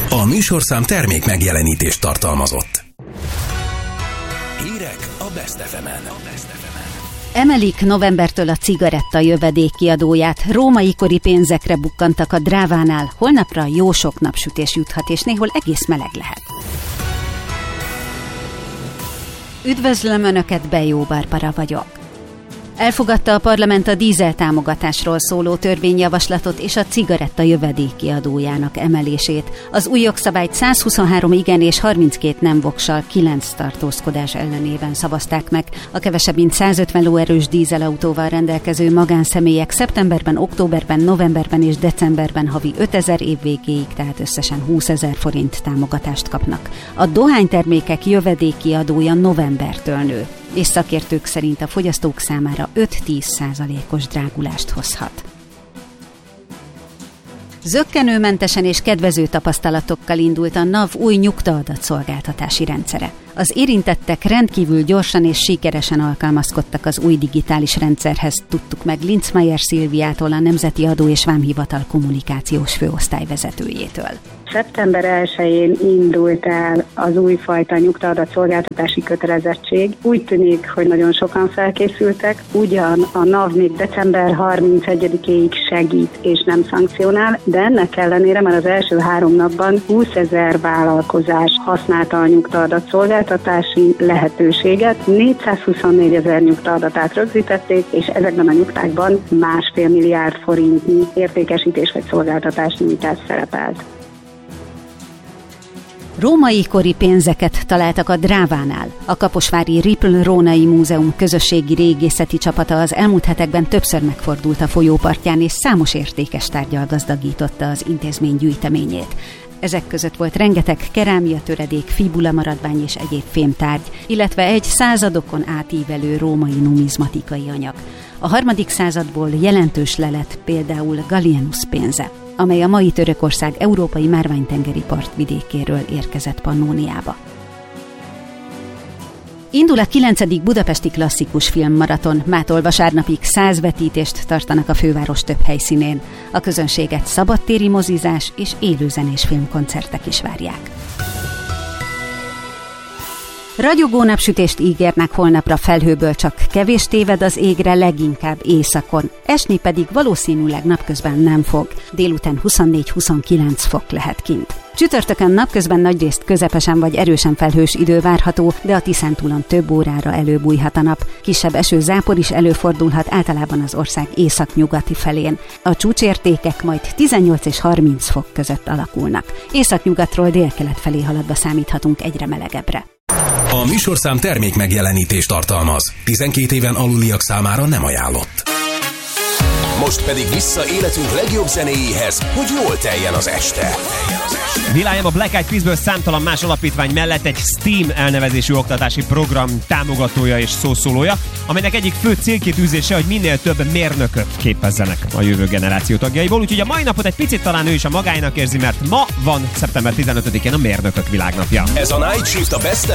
A műsorszám termék megjelenítést tartalmazott. Hírek a Best FM-en. Emelik novembertől a cigaretta jövedék kiadóját, római kori pénzekre bukkantak a Drávánál, holnapra jó sok napsütés juthat, és néhol egész meleg lehet. Üdvözlöm Önöket, Bejó Barbara vagyok. Elfogadta a parlament a dízel támogatásról szóló törvényjavaslatot és a cigaretta jövedéki adójának emelését. Az új jogszabályt 123 igen és 32 nem voksal 9 tartózkodás ellenében szavazták meg. A kevesebb mint 150 lóerős dízelautóval rendelkező magánszemélyek szeptemberben, októberben, novemberben és decemberben havi 5000 év végéig, tehát összesen 20 000 forint támogatást kapnak. A dohánytermékek jövedéki adója novembertől nő, és szakértők szerint a fogyasztók számára 5-10%-os drágulást hozhat. Zökkenőmentesen és kedvező tapasztalatokkal indult a NAV új nyugtaadatszolgáltatási rendszere. Az érintettek rendkívül gyorsan és sikeresen alkalmazkodtak az új digitális rendszerhez, tudtuk meg Linzmeier Szilviától, a Nemzeti Adó és Vámhivatal kommunikációs főosztályvezetőjétől. Szeptember 1-én indult el az újfajta nyugtaadatszolgáltatási kötelezettség. Úgy tűnik, hogy nagyon sokan felkészültek. Ugyan a NAV még december 31-éig segít és nem szankcionál, de ennek ellenére már az első 3 napban 20 000 vállalkozás használta a nyugtaadatszolgáltatási lehetőséget. 424 000 nyugtaadatát rögzítették, és ezekben a nyugtákban 1,5 milliárd forintnyi értékesítés vagy szolgáltatás nyújtás szerepelt. Római kori pénzeket találtak a Drávánál. A kaposvári Ripl Rónai Múzeum közösségi régészeti csapata az elmúlt hetekben többször megfordult a folyópartján, és számos értékes tárggyal gazdagította az intézmény gyűjteményét. Ezek között volt rengeteg kerámiatöredék, fibula maradvány és egyéb fémtárgy, illetve egy századokon átívelő római numizmatikai anyag. A 3. századból jelentős lelet például Gallienus pénze, amely a mai Törökország európai márványtengeri partvidékéről érkezett Pannóniába. Indul a 9. budapesti klasszikus filmmaraton, mától vasárnapig 100 vetítést tartanak a főváros több helyszínén. A közönséget szabadtéri mozizás és élőzenés filmkoncertek is várják. Ragyogó napsütést ígérnek holnapra, felhőből csak kevés téved az égre, leginkább északon. Esni pedig valószínűleg napközben nem fog. Délután 24-29 fok lehet kint. Csütörtökön napközben nagyrészt közepesen vagy erősen felhős idő várható, de a Tiszántúlon több órára előbújhat a nap. Kisebb esőzápor is előfordulhat, általában az ország északnyugati felén. A csúcsértékek majd 18 és 30 fok között alakulnak. Északnyugatról délkelet felé haladva számíthatunk egyre melegebbre. A műsorszám termék megjelenítést tartalmaz. 12 éven aluliak számára nem ajánlott. Most pedig vissza életünk legjobb zenéjéhez, hogy jól teljen az este. Világában a Black Eyed Peasből számtalan más alapítvány mellett egy STEAM elnevezésű oktatási program támogatója és szószólója, amelynek egyik fő célkitűzése, hogy minél több mérnököt képezzenek a jövő generáció tagjaiból. Úgyhogy a mai napot egy picit talán ő is a magáinak érzi, mert ma van szeptember 15-én a Mérnökök Világnapja. Ez a Night Shift a Best